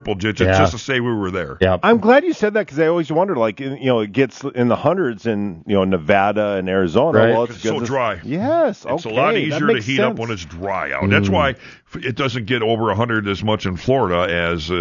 digits just to say we were there. Yeah. I'm glad you said that because I always wondered, it gets in the hundreds in, Nevada and Arizona. Right. Well, it's so dry. Yes. It's a lot easier to heat up when it's dry out. That's why it doesn't get over 100 as much in Florida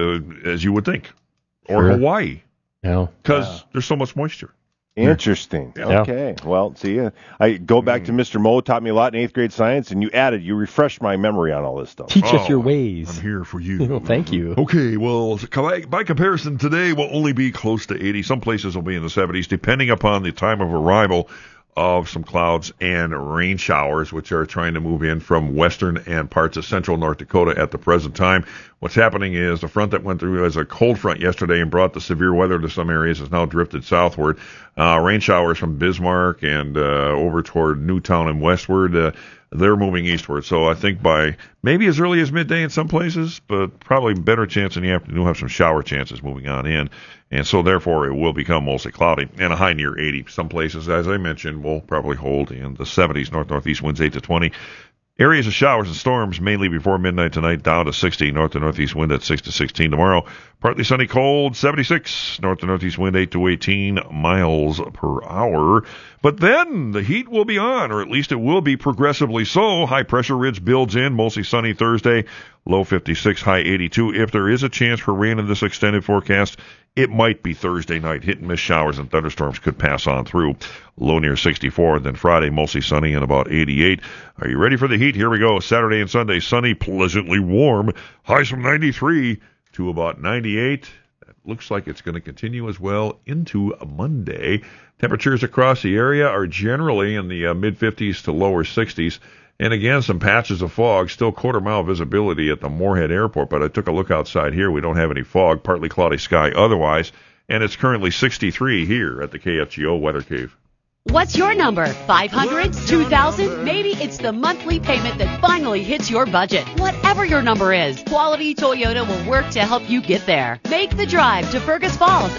as you would think. Or Hawaii. Yeah. Because there's so much moisture. Interesting. Yeah. Okay. Well, see, I go back to Mr. Moe, taught me a lot in 8th grade science, and you refreshed my memory on all this stuff. Teach us your ways. I'm here for you. Well, thank you. Okay, well, by comparison, today will only be close to 80. Some places will be in the 70s, depending upon the time of arrival of some clouds and rain showers, which are trying to move in from western and parts of central North Dakota at the present time. What's happening is the front that went through as a cold front yesterday and brought the severe weather to some areas has now drifted southward. Rain showers from Bismarck and over toward Newtown and westward. They're moving eastward. So I think by maybe as early as midday in some places, but probably better chance in the afternoon. We'll have some shower chances moving on in. And so therefore it will become mostly cloudy and a high near 80. Some places, as I mentioned, will probably hold in the 70s. North-northeast winds 8 to 20. Areas of showers and storms mainly before midnight tonight, down to 60. North to northeast wind at 6 to 16 tomorrow. Partly sunny, cold, 76. North to northeast wind 8 to 18 miles per hour. But then the heat will be on, or at least it will be progressively so. High pressure ridge builds in, mostly sunny Thursday, low 56, high 82. If there is a chance for rain in this extended forecast, it might be Thursday night. Hit and miss showers and thunderstorms could pass on through. Low near 64. Then Friday, mostly sunny and about 88. Are you ready for the heat? Here we go. Saturday and Sunday, sunny, pleasantly warm. Highs from 93 to about 98. That looks like it's going to continue as well into Monday. Temperatures across the area are generally in the mid-50s to lower 60s. And again, some patches of fog, still quarter-mile visibility at the Moorhead Airport, but I took a look outside here. We don't have any fog, partly cloudy sky otherwise, and it's currently 63 here at the KFGO Weather Cave. What's your number? 500? 2,000? Maybe it's the monthly payment that finally hits your budget. Whatever your number is, Quality Toyota will work to help you get there. Make the drive to Fergus Falls.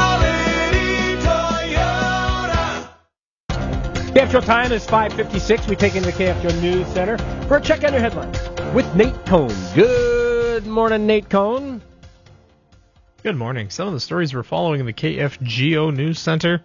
KFGO time is 5:56. We take into the KFGO News Center for a check on your headlines with Nate Cohn. Good morning, Nate Cohn. Good morning. Some of the stories we're following in the KFGO News Center.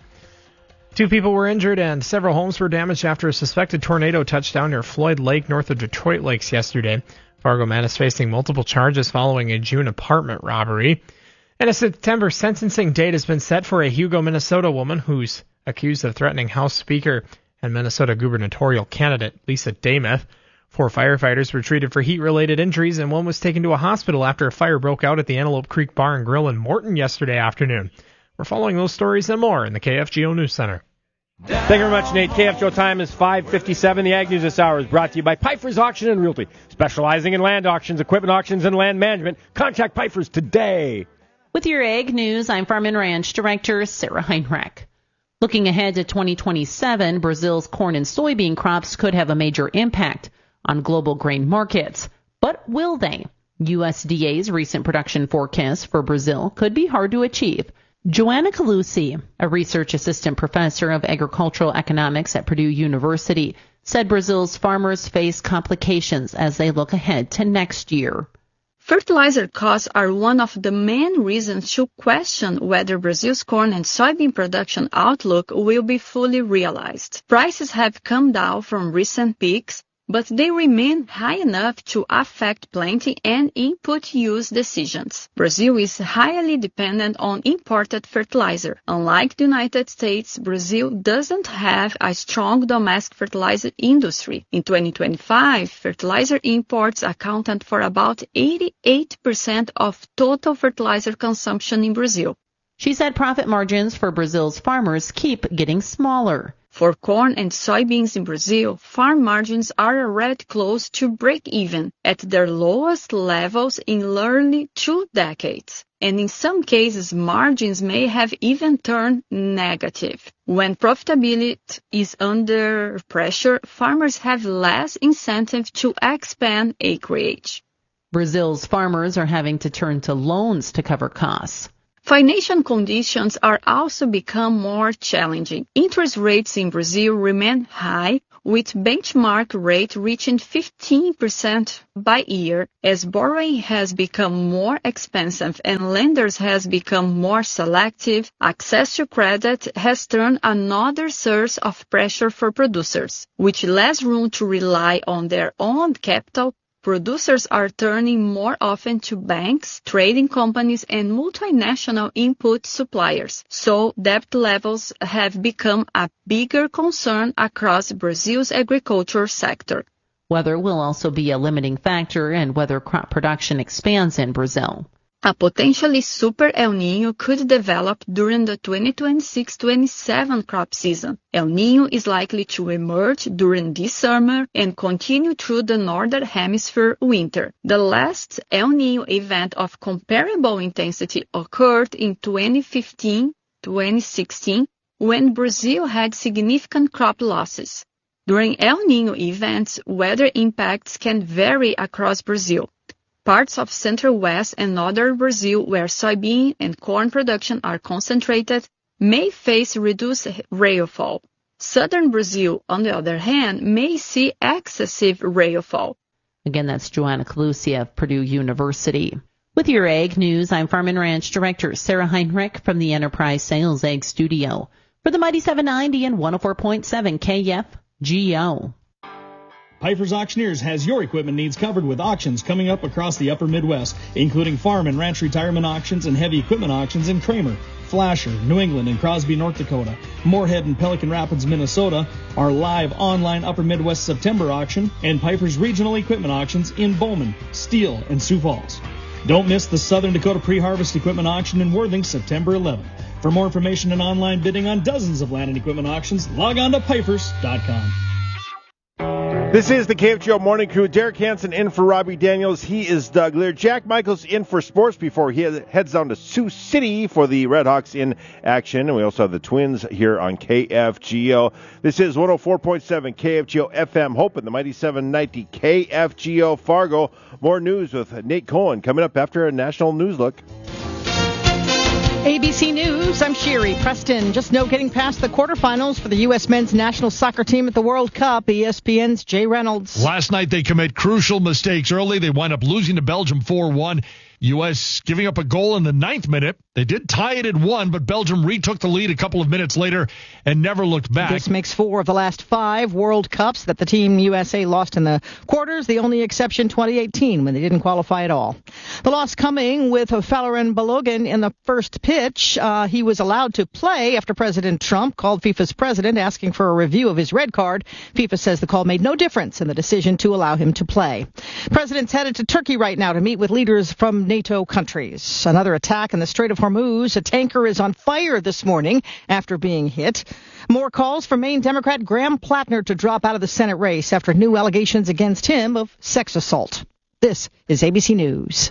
2 people were injured and several homes were damaged after a suspected tornado touched down near Floyd Lake, north of Detroit Lakes yesterday. Fargo man is facing multiple charges following a June apartment robbery. And a September sentencing date has been set for a Hugo, Minnesota woman who's accused of threatening House Speaker and Minnesota gubernatorial candidate Lisa Demuth. 4 firefighters were treated for heat-related injuries, and one was taken to a hospital after a fire broke out at the Antelope Creek Bar and Grill in Morton yesterday afternoon. We're following those stories and more in the KFGO News Center. Thank you very much, Nate. KFGO time is 5:57. The Ag News this hour is brought to you by Pfeiffer's Auction and Realty, specializing in land auctions, equipment auctions, and land management. Contact Pfeiffer's today. With your Ag News, I'm Farm and Ranch Director Sarah Heinrich. Looking ahead to 2027, Brazil's corn and soybean crops could have a major impact on global grain markets. But will they? USDA's recent production forecast for Brazil could be hard to achieve. Joanna Calusi, a research assistant professor of agricultural economics at Purdue University, said Brazil's farmers face complications as they look ahead to next year. Fertilizer costs are one of the main reasons to question whether Brazil's corn and soybean production outlook will be fully realized. Prices have come down from recent peaks, but they remain high enough to affect planting and input use decisions. Brazil is highly dependent on imported fertilizer. Unlike the United States, Brazil doesn't have a strong domestic fertilizer industry. In 2025, fertilizer imports accounted for about 88% of total fertilizer consumption in Brazil. She said profit margins for Brazil's farmers keep getting smaller. For corn and soybeans in Brazil, farm margins are already close to break-even, at their lowest levels in nearly 2 decades. And in some cases, margins may have even turned negative. When profitability is under pressure, farmers have less incentive to expand acreage. Brazil's farmers are having to turn to loans to cover costs. Financial conditions are also become more challenging. Interest rates in Brazil remain high, with benchmark rate reaching 15% by year. As borrowing has become more expensive and lenders has become more selective, access to credit has turned another source of pressure for producers. With less room to rely on their own capital, producers are turning more often to banks, trading companies, and multinational input suppliers. So debt levels have become a bigger concern across Brazil's agriculture sector. Weather will also be a limiting factor in whether crop production expands in Brazil. A potentially super El Niño could develop during the 2026-27 crop season. El Niño is likely to emerge during this summer and continue through the northern hemisphere winter. The last El Niño event of comparable intensity occurred in 2015-2016 when Brazil had significant crop losses. During El Niño events, weather impacts can vary across Brazil. Parts of central west and northern Brazil, where soybean and corn production are concentrated, may face reduced rainfall. Southern Brazil, on the other hand, may see excessive rainfall. Again, that's Joanna Calusia of Purdue University. With your Ag News, I'm Farm and Ranch Director Sarah Heinrich from the Enterprise Sales Ag Studio for the Mighty 790 and 104.7 KFGO. Pifer's Auctioneers has your equipment needs covered with auctions coming up across the upper Midwest, including farm and ranch retirement auctions and heavy equipment auctions in Kramer, Flasher, New England, and Crosby, North Dakota. Moorhead and Pelican Rapids, Minnesota, our live online upper Midwest September auction, and Pifer's regional equipment auctions in Bowman, Steele, and Sioux Falls. Don't miss the Southern Dakota Pre-Harvest Equipment Auction in Worthing, September 11th. For more information and online bidding on dozens of land and equipment auctions, log on to Pifers.com. This is the KFGO Morning Crew. Derek Hansen in for Robbie Daniels. He is Doug Lear. Jack Michaels in for sports before he heads down to Sioux City for the Redhawks in action. And we also have the Twins here on KFGO. This is 104.7 KFGO FM Hope and the Mighty 790 KFGO Fargo. More news with Nate Cohen coming up after a national news look. ABC News, I'm Sherry Preston. Just no getting past the quarterfinals for the U.S. men's national soccer team at the World Cup. ESPN's Jay Reynolds. Last night they commit crucial mistakes early. They wind up losing to Belgium 4-1. U.S. giving up a goal in the 9th minute. They did tie it at 1, but Belgium retook the lead a couple of minutes later and never looked back. This makes 4 of the last 5 World Cups that the Team USA lost in the quarters, the only exception 2018 when they didn't qualify at all. The loss coming with Falarin Balogun in the first pitch. He was allowed to play after President Trump called FIFA's president asking for a review of his red card. FIFA says the call made no difference in the decision to allow him to play. President's headed to Turkey right now to meet with leaders from NATO countries. Another attack in the Strait of Hormuz. A tanker is on fire this morning after being hit. More calls for Maine Democrat Graham Plattner to drop out of the Senate race after new allegations against him of sex assault. This is ABC News.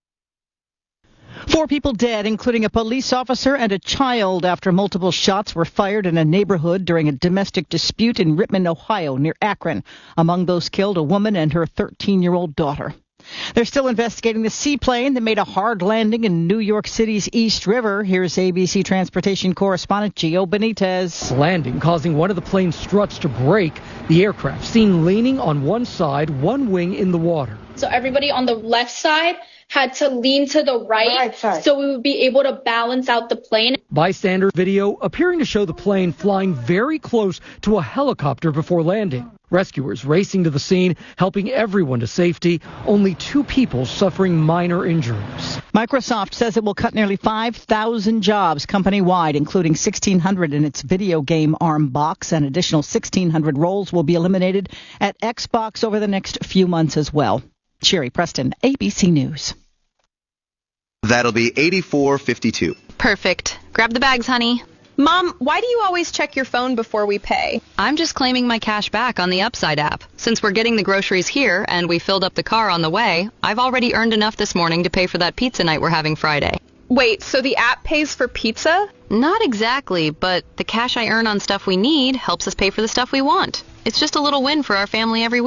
4 people dead, including a police officer and a child, after multiple shots were fired in a neighborhood during a domestic dispute in Rittman, Ohio, near Akron. Among those killed, a woman and her 13-year-old daughter. They're still investigating the seaplane that made a hard landing in New York City's East River. Here's ABC transportation correspondent Gio Benitez. The landing causing one of the plane's struts to break. The aircraft seen leaning on one side, one wing in the water. So everybody on the left side had to lean to the right so we would be able to balance out the plane. Bystander video appearing to show the plane flying very close to a helicopter before landing. Rescuers racing to the scene, helping everyone to safety. Only 2 people suffering minor injuries. Microsoft says it will cut nearly 5,000 jobs company-wide, including 1,600 in its video game ARM box. An additional 1,600 roles will be eliminated at Xbox over the next few months as well. Sherry Preston, ABC News. That'll be $84.52. Perfect. Grab the bags, honey. Mom, why do you always check your phone before we pay? I'm just claiming my cash back on the Upside app. Since we're getting the groceries here and we filled up the car on the way, I've already earned enough this morning to pay for that pizza night we're having Friday. Wait, so the app pays for pizza? Not exactly, but the cash I earn on stuff we need helps us pay for the stuff we want. It's just a little win for our family every week.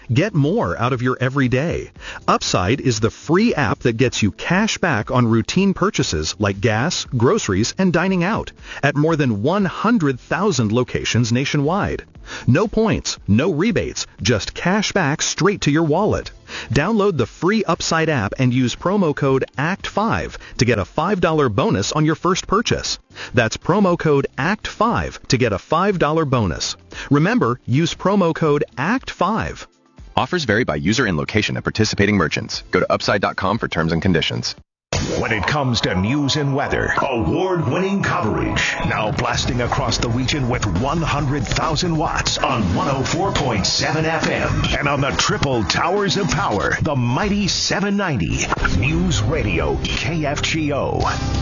Get more out of your everyday. Upside is the free app that gets you cash back on routine purchases like gas, groceries, and dining out at more than 100,000 locations nationwide. No points, no rebates, just cash back straight to your wallet. Download the free Upside app and use promo code ACT5 to get a $5 bonus on your first purchase. That's promo code ACT5 to get a $5 bonus. Remember, use promo code ACT5. Offers vary by user and location at participating merchants. Go to upside.com for terms and conditions. When it comes to news and weather, award-winning coverage. Now blasting across the region with 100,000 watts on 104.7 FM. And on the triple towers of power, the mighty 790. News Radio KFGO.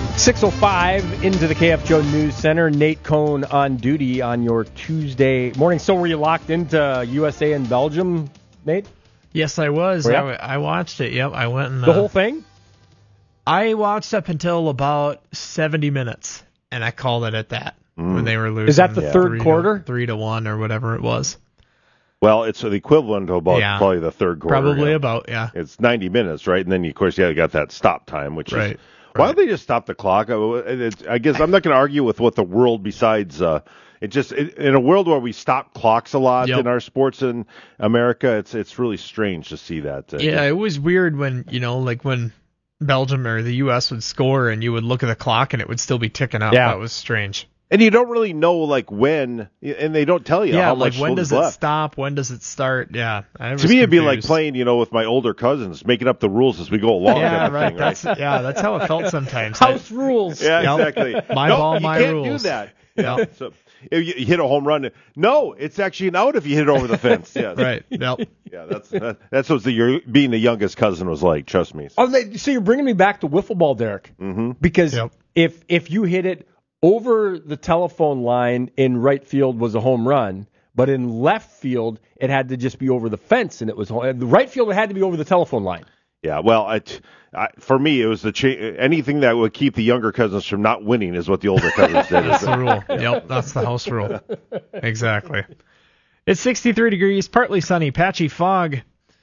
6:05 into the KFGO News Center. Nate Cohn on duty on your Tuesday morning. So were you locked into USA and Belgium, Nate? Yes, I was. I watched it. Yep, I went and... The whole thing? I watched up until about 70 minutes, and I called it at that when they were losing. Is that the third quarter? 3-1 or whatever it was. Well, it's the equivalent of about probably the third quarter. Probably about, yeah. It's 90 minutes, right? And then, of course, you got that stop time, which is... Why don't they just stop the clock? I guess I'm not going to argue with what the world besides... in a world where we stop clocks a lot in our sports in America, it's really strange to see that. It was weird when, when Belgium or the U.S. would score and you would look at the clock and it would still be ticking up. That was strange. And you don't really know when, and they don't tell you how much when does it left. Stop, when does it start? Yeah. To me, it'd be like playing, with my older cousins, making up the rules as we go along. Right. That's how it felt sometimes. House rules. Yeah, exactly. My ball, my rules. You can't do that. Yeah. So if you hit a home run, no, it's actually an out if you hit it over the fence. Yes. Right. Yep. Yeah, that's what being the youngest cousin was like. Trust me. So you're bringing me back to wiffle ball, Derek, because if you hit it over the telephone line in right field was a home run, but in left field it had to just be over the fence, and it was the right field had to be over the telephone line. Yeah, well, for me, it was anything that would keep the younger cousins from not winning is what the older cousins did. That's the rule. Yep, that's the house rule. Exactly. It's 63 degrees, partly sunny, patchy fog.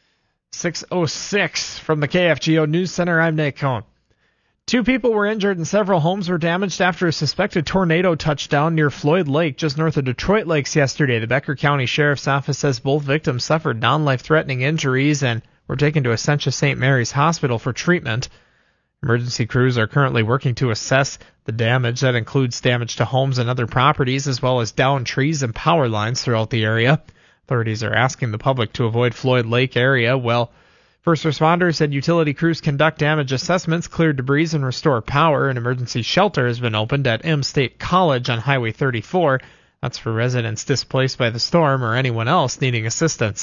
6:06 from the KFGO News Center. I'm Nate Cohn. 2 people were injured and several homes were damaged after a suspected tornado touched down near Floyd Lake, just north of Detroit Lakes yesterday. The Becker County Sheriff's Office says both victims suffered non-life-threatening injuries and were taken to Essentia St. Mary's Hospital for treatment. Emergency crews are currently working to assess the damage. That includes damage to homes and other properties, as well as downed trees and power lines throughout the area. Authorities are asking the public to avoid Floyd Lake area while first responders and utility crews conduct damage assessments, clear debris, and restore power. An emergency shelter has been opened at M State College on Highway 34. That's for residents displaced by the storm or anyone else needing assistance.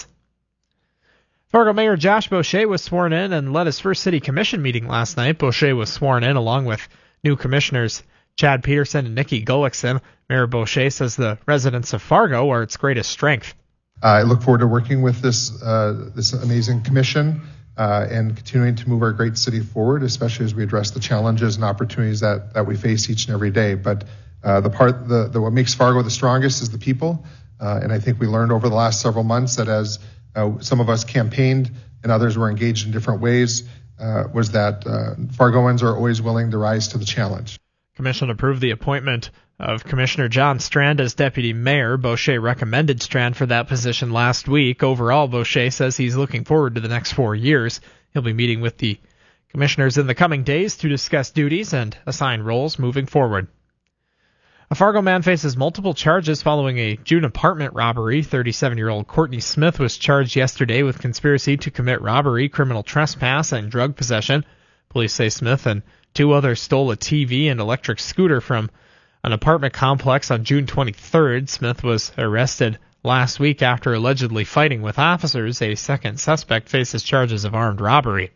Fargo Mayor Josh Boucher was sworn in and led his first city commission meeting last night. Boucher was sworn in along with new commissioners Chad Peterson and Nikki Gullickson. Mayor Boucher says the residents of Fargo are its greatest strength. I look forward to working with this amazing commission and continuing to move our great city forward, especially as we address the challenges and opportunities that we face each and every day. But what makes Fargo the strongest is the people. And I think we learned over the last several months that as some of us campaigned and others were engaged in different ways, was that Fargoans are always willing to rise to the challenge. Commission approved the appointment of Commissioner John Strand as deputy mayor. Boucher recommended Strand for that position last week. Overall, Boucher says he's looking forward to the next 4 years. He'll be meeting with the commissioners in the coming days to discuss duties and assign roles moving forward. A Fargo man faces multiple charges following a June apartment robbery. 37-year-old Courtney Smith was charged yesterday with conspiracy to commit robbery, criminal trespass, and drug possession. Police say Smith and 2 others stole a TV and electric scooter from an apartment complex on June 23rd. Smith was arrested last week after allegedly fighting with officers. A second suspect faces charges of armed robbery.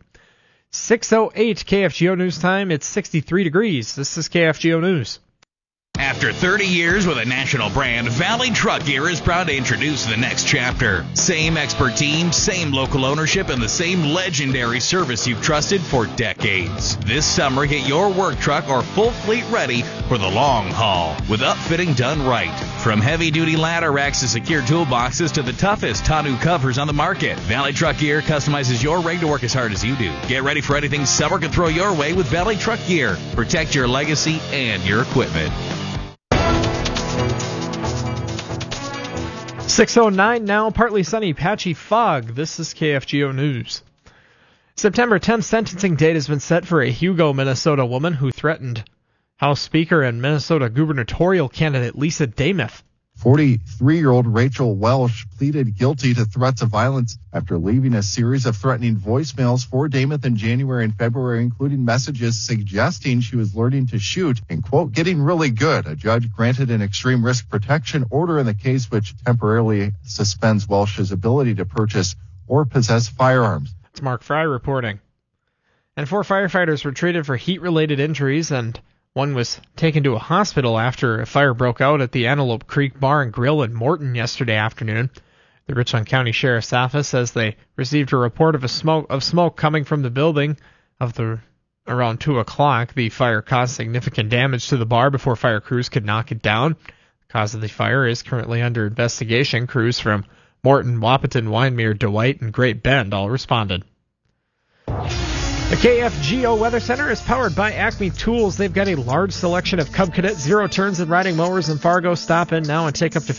6:08 KFGO News Time. It's 63 degrees. This is KFGO News. After 30 years with a national brand, Valley Truck Gear is proud to introduce the next chapter. Same expert team, same local ownership, and the same legendary service you've trusted for decades. This summer, get your work truck or full fleet ready for the long haul with upfitting done right. From heavy-duty ladder racks to secure toolboxes to the toughest tonneau covers on the market, Valley Truck Gear customizes your rig to work as hard as you do. Get ready for anything summer can throw your way with Valley Truck Gear. Protect your legacy and your equipment. 6:09 now, partly sunny, patchy fog. This is KFGO News. September 10th sentencing date has been set for a Hugo, Minnesota woman who threatened House Speaker and Minnesota gubernatorial candidate Lisa Demuth. 43-year-old Rachel Welsh pleaded guilty to threats of violence after leaving a series of threatening voicemails for Demuth in January and February, including messages suggesting she was learning to shoot and, quote, getting really good. A judge granted an extreme risk protection order in the case, which temporarily suspends Welsh's ability to purchase or possess firearms. It's Mark Fry reporting. And 4 firefighters were treated for heat-related injuries, and one was taken to a hospital after a fire broke out at the Antelope Creek Bar and Grill in Morton yesterday afternoon. The Richland County Sheriff's Office says they received a report of smoke coming from the building around 2 o'clock. The fire caused significant damage to the bar before fire crews could knock it down. The cause of the fire is currently under investigation. Crews from Morton, Wahpeton, Wyndmere, Dwight, and Great Bend all responded. The KFGO Weather Center is powered by Acme Tools. They've got a large selection of Cub Cadet zero-turns and riding mowers in Fargo. Stop in now and take up to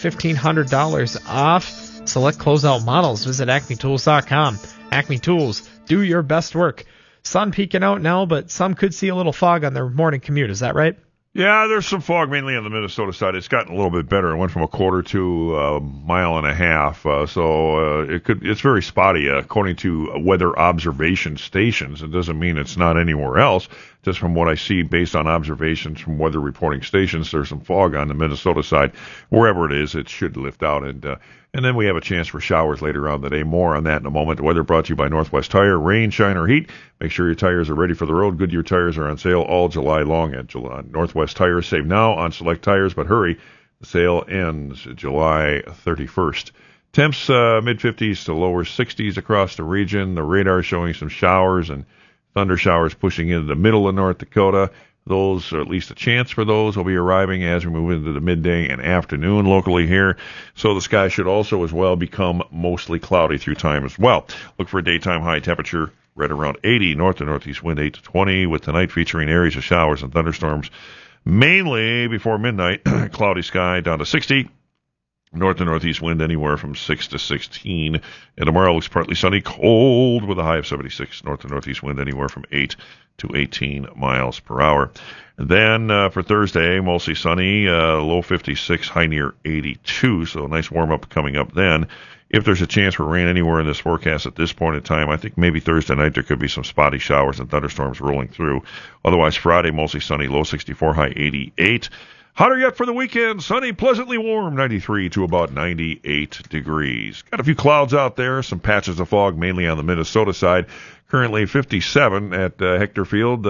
$1,500 off select closeout models. Visit acmetools.com. Acme Tools, do your best work. Sun peeking out now, but some could see a little fog on their morning commute. Is that right? Yeah, there's some fog mainly on the Minnesota side. It's gotten a little bit better. It went from a quarter to a mile and a half. So it's very spotty according to weather observation stations. It doesn't mean it's not anywhere else. Just from what I see based on observations from weather reporting stations, there's some fog on the Minnesota side. Wherever it is, it should lift out. And then we have a chance for showers later on the day. More on that in a moment. The weather brought to you by Northwest Tire. Rain, shine, or heat. Make sure your tires are ready for the road. Goodyear tires are on sale all July long at Northwest Tire. Save now on select tires, but hurry. The sale ends July 31st. Temps mid-50s to lower 60s across the region. The radar showing some showers and thunder showers pushing into the middle of North Dakota. Those, or at least a chance for those, will be arriving as we move into the midday and afternoon locally here. So the sky should also as well become mostly cloudy through time as well. Look for a daytime high temperature right around 80, north to northeast wind 8 to 20, with tonight featuring areas of showers and thunderstorms. Mainly before midnight, cloudy sky down to 60. North to northeast wind anywhere from 6 to 16. And tomorrow looks partly sunny, cold with a high of 76. North to northeast wind anywhere from 8 to 18 miles per hour. And then for Thursday, mostly sunny, low 56, high near 82. So a nice warm up coming up then. If there's a chance for rain anywhere in this forecast at this point in time, I think maybe Thursday night there could be some spotty showers and thunderstorms rolling through. Otherwise, Friday, mostly sunny, low 64, high 88. Hotter yet for the weekend, sunny, pleasantly warm, 93 to about 98 degrees. Got a few clouds out there, some patches of fog, mainly on the Minnesota side. Currently 57 at Hector Field,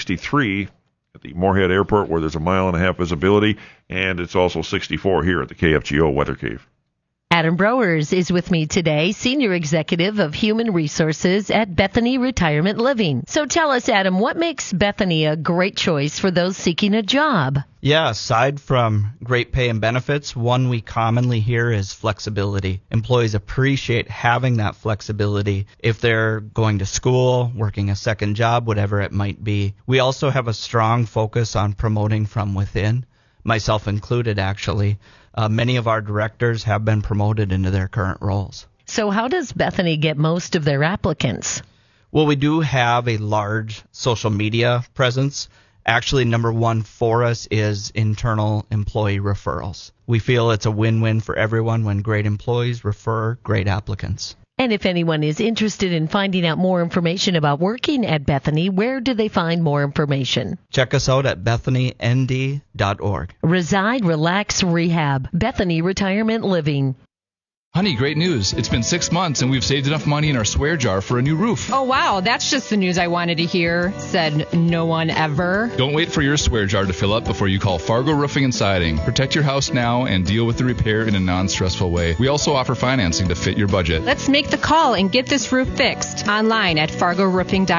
63 at the Moorhead Airport where there's a mile and a half visibility, and it's also 64 here at the KFGO Weather Cave. Adam Browers is with me today, Senior Executive of Human Resources at Bethany Retirement Living. So tell us, Adam, what makes Bethany a great choice for those seeking a job? Yeah, aside from great pay and benefits, one we commonly hear is flexibility. Employees appreciate having that flexibility if they're going to school, working a second job, whatever it might be. We also have a strong focus on promoting from within, myself included, actually. Many of our directors have been promoted into their current roles. So how does Bethany get most of their applicants? Well, we do have a large social media presence. Actually, number one for us is internal employee referrals. We feel it's a win-win for everyone when great employees refer great applicants. And if anyone is interested in finding out more information about working at Bethany, where do they find more information? Check us out at bethanynd.org. Reside, Relax, Rehab. Bethany Retirement Living. Honey, great news. It's been 6 months and we've saved enough money in our swear jar for a new roof. Oh, wow. That's just the news I wanted to hear. Said no one ever. Don't wait for your swear jar to fill up before you call Fargo Roofing and Siding. Protect your house now and deal with the repair in a non-stressful way. We also offer financing to fit your budget. Let's make the call and get this roof fixed. Online at fargoroofing.com.